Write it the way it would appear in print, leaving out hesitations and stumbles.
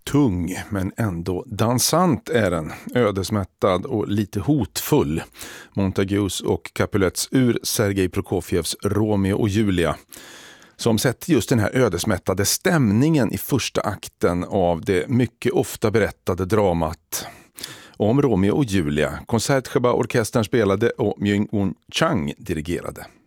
Tung men ändå dansant är den, ödesmättad och lite hotfull. Montagues och Capulets ur Sergej Prokofjevs Romeo och Julia, som sätter just den här ödesmättade stämningen i första akten av det mycket ofta berättade dramat om Romeo och Julia. Concertgebouw-orkestern spelade och Myung-Whun Chang dirigerade.